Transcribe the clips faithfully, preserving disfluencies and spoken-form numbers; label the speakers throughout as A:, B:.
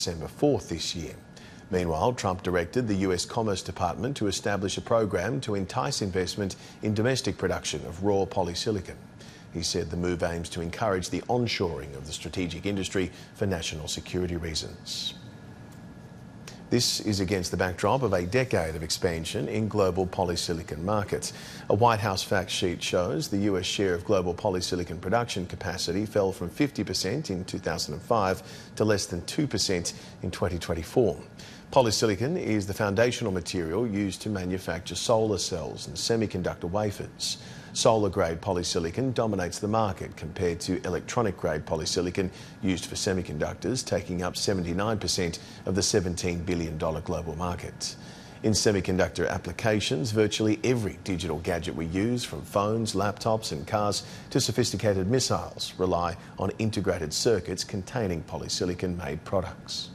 A: December fourth this year. Meanwhile, Trump directed the U S Commerce Department to establish a program to entice investment in domestic production of raw polysilicon. He said the move aims to encourage the onshoring of the strategic industry for national security reasons. This is against the backdrop of a decade of expansion in global polysilicon markets. A White House fact sheet shows the U S share of global polysilicon production capacity fell from fifty percent in two thousand five to less than two percent in twenty twenty-four. Polysilicon is the foundational material used to manufacture solar cells and semiconductor wafers. Solar-grade polysilicon dominates the market compared to electronic-grade polysilicon used for semiconductors, taking up seventy-nine percent of the seventeen billion dollars global market. In semiconductor applications, virtually every digital gadget we use, from phones, laptops and cars to sophisticated missiles, rely on integrated circuits containing polysilicon-made products.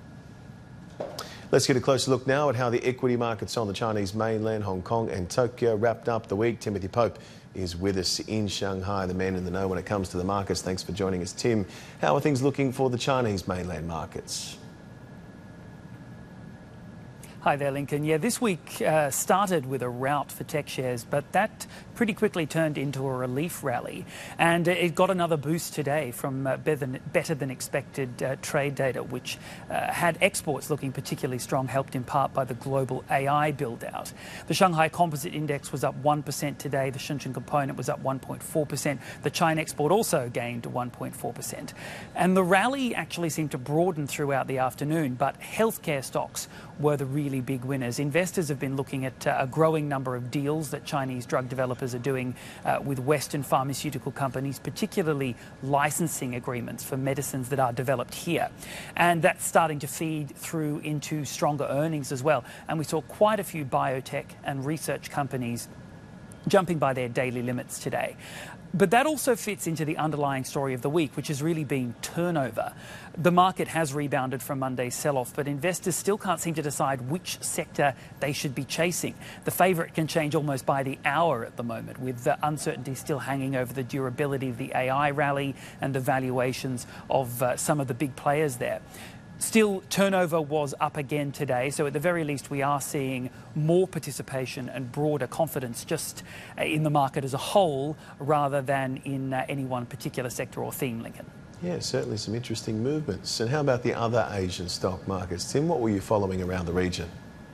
A: Let's get a closer look now at how the equity markets on the Chinese mainland, Hong Kong and Tokyo wrapped up the week. Timothy Pope is with us in Shanghai, the man in the know when it comes to the markets. Thanks for joining us, Tim. How are things looking for the Chinese mainland markets?
B: Hi there, Lincoln. Yeah, this week uh, started with a rout for tech shares, but that pretty quickly turned into a relief rally. And it got another boost today from uh, better, than, better than expected uh, trade data, which uh, had exports looking particularly strong, helped in part by the global A I build-out. The Shanghai Composite Index was up one percent today. The Shenzhen Component was up one point four percent. The China export also gained one point four percent. And the rally actually seemed to broaden throughout the afternoon, but healthcare stocks were the really big winners. Investors have been looking at uh, a growing number of deals that Chinese drug developers are doing uh, with Western pharmaceutical companies, particularly licensing agreements for medicines that are developed here. And that's starting to feed through into stronger earnings as well. And we saw quite a few biotech and research companies jumping by their daily limits today. But that also fits into the underlying story of the week, which has really been turnover. The market has rebounded from Monday's sell-off, but investors still can't seem to decide which sector they should be chasing. The favourite can change almost by the hour at the moment, with the uncertainty still hanging over the durability of the A I rally and the valuations of uh, some of the big players there. Still, turnover was up again today, so at the very least we are seeing more participation and broader confidence just in the market as a whole rather than in uh, any one particular sector or theme, Lincoln.
A: Yeah, certainly some interesting movements. And how about the other Asian stock markets? Tim, what were you following around the region?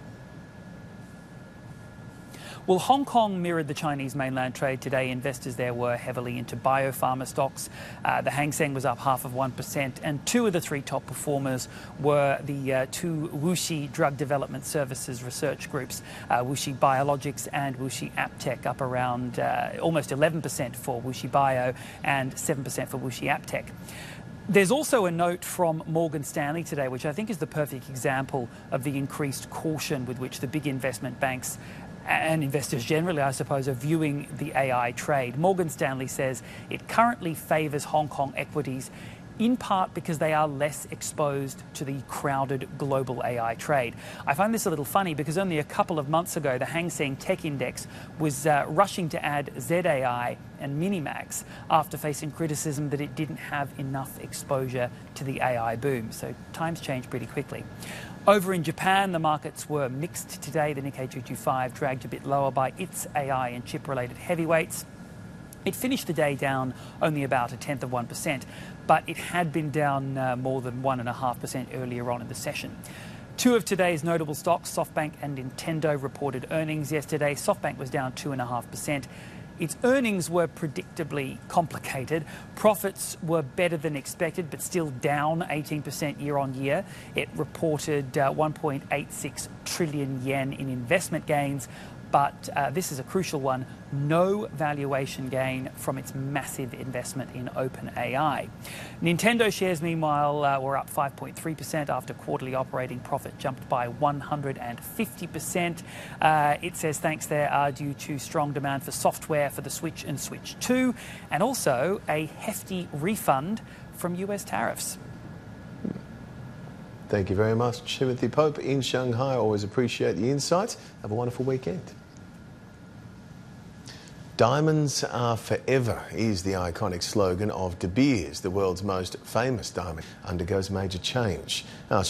B: Well, Hong Kong mirrored the Chinese mainland trade today. Investors there were heavily into biopharma stocks. Uh, the Hang Seng was up half of one percent, and two of the three top performers were the uh, two Wuxi Drug Development Services research groups, uh, Wuxi Biologics and Wuxi AppTec, up around uh, almost eleven percent for Wuxi Bio and seven percent for Wuxi AppTec. There's also a note from Morgan Stanley today, which I think is the perfect example of the increased caution with which the big investment banks and investors generally, I suppose, are viewing the A I trade. Morgan Stanley says it currently favours Hong Kong equities in part because they are less exposed to the crowded global A I trade. I find this a little funny because only a couple of months ago, the Hang Seng Tech Index was uh, rushing to add Z A I and Minimax after facing criticism that it didn't have enough exposure to the A I boom. So times change pretty quickly. Over in Japan, the markets were mixed today. The Nikkei two twenty-five dragged a bit lower by its A I and chip-related heavyweights. It finished the day down only about a tenth of one percent, but it had been down uh, more than one point five percent earlier on in the session. Two of today's notable stocks, SoftBank and Nintendo, reported earnings yesterday. SoftBank was down two point five percent. Its earnings were predictably complicated. Profits were better than expected, but still down eighteen percent year on year. It reported uh, one point eight six trillion yen in investment gains, but uh, this is a crucial one, no valuation gain from its massive investment in OpenAI. Nintendo shares, meanwhile, uh, were up five point three percent after quarterly operating profit jumped by one hundred fifty percent. Uh, it says thanks there are due to strong demand for software for the Switch and Switch two, and also a hefty refund from U S tariffs.
A: Thank you very much, Timothy Pope in Shanghai. Always appreciate the insights. Have a wonderful weekend. Diamonds are forever is the iconic slogan of De Beers, the world's most famous diamond, undergoes major change. Our